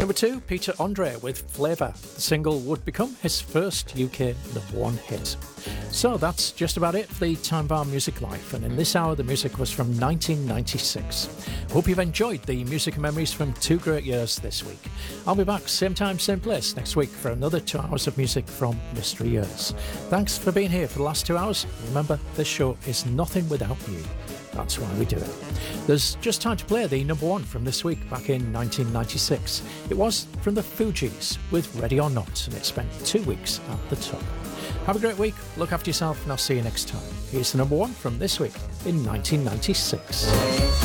Number 2, Peter Andre with Flavour. The single would become his first UK #1 hit. So that's just about it for the Time of Our Music Life, and in this hour the music was from 1996. Hope you've enjoyed the music and memories from 2 great years this week. I'll be back same time, same place next week for another 2 hours of music from Mystery Years. Thanks for being here for the last 2 hours. Remember, this show is nothing without you. That's why we do it. There's just time to play the #1 from this week back in 1996. It was from the Fugees with Ready or Not, and it spent 2 weeks at the top. Have a great week, look after yourself, and I'll see you next time. Here's the #1 from this week in 1996.